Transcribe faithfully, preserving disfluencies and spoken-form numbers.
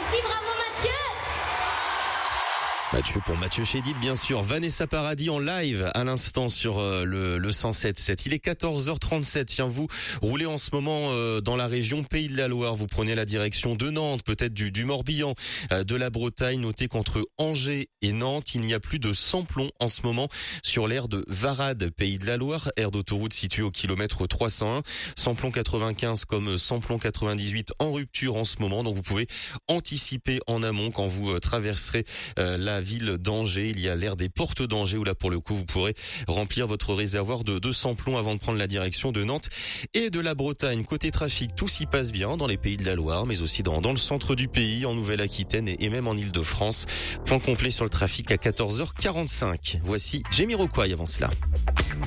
Merci, bravo Mathieu. Mathieu pour Mathieu Chédid, bien sûr. Vanessa Paradis en live à l'instant sur euh, le, le cent sept virgule sept. Il est quatorze heures trente-sept. Tiens, vous roulez en ce moment euh, dans la région Pays de la Loire. Vous prenez la direction de Nantes, peut-être du, du Morbihan, euh, de la Bretagne. Notez qu'entre Angers et Nantes, il n'y a plus de samplons en ce moment sur l'aire de Varade, Pays de la Loire, aire d'autoroute située au kilomètre trois cent un. Samplon quatre-vingt-quinze comme samplon quatre-vingt-dix-huit en rupture en ce moment. Donc vous pouvez anticiper en amont quand vous euh, traverserez euh, la ville d'Angers. Il y a l'aire des portes d'Angers où là pour le coup vous pourrez remplir votre réservoir de deux samplons avant de prendre la direction de Nantes et de la Bretagne. Côté trafic, tout s'y passe bien dans les Pays de la Loire, mais aussi dans, dans le centre du pays, en Nouvelle-Aquitaine et, et même en Île-de-France. Point complet sur le trafic à quatorze heures quarante-cinq. Voici Jamiroquai avant cela.